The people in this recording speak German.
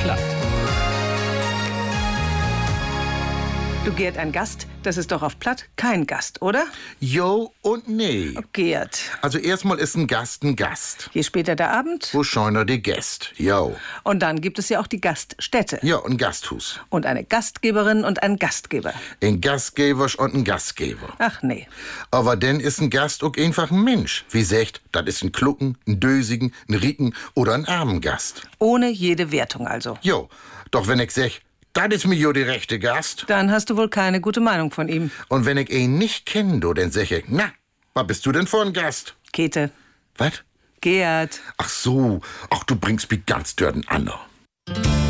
platt. Du, Gerd, ein Gast, das ist doch auf Platt kein Gast, oder? Jo und nee. Oh, Gerd. Also erstmal ist ein Gast ein Gast. Je später der Abend. Wo scheiner die Gäst? Jo. Und dann gibt es ja auch die Gaststätte. Ja, ein Gasthus. Und eine Gastgeberin und ein Gastgeber. Ein Gastgeber und ein Gastgeber. Ach nee. Aber denn ist ein Gast auch einfach ein Mensch. Wie sagt, das ist ein Klucken, ein Dösigen, ein Rieken oder ein armen Gast. Ohne jede Wertung also. Jo, doch wenn ich sag, das ist mir jo die rechte Gast. Dann hast du wohl keine gute Meinung von ihm. Und wenn ich ihn nicht kenne, dann sag ich, na, was bist du denn für ein Gast? Käthe. Was? Gerd. Ach so, ach, du bringst mich ganz dörden an.